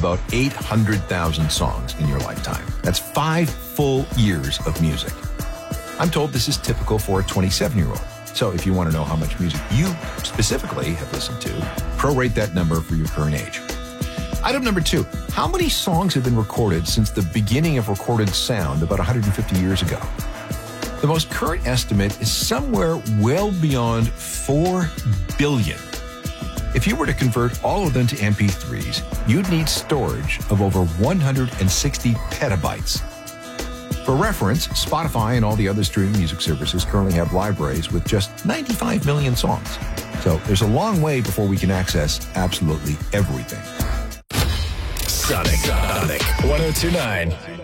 about 800,000 songs in your lifetime. That's 5 full years of music. I'm told this is typical for a 27-year-old. So if you want to know how much music you specifically have listened to, prorate that number for your current age. Item number 2, how many songs have been recorded since the beginning of recorded sound about 150 years ago? The most current estimate is somewhere well beyond 4 billion. If you were to convert all of them to MP3s, you'd need storage of over 160 petabytes. For reference, Spotify and all the other streaming music services currently have libraries with just 95 million songs. So there's a long way before we can access absolutely everything. Sonic 102.9.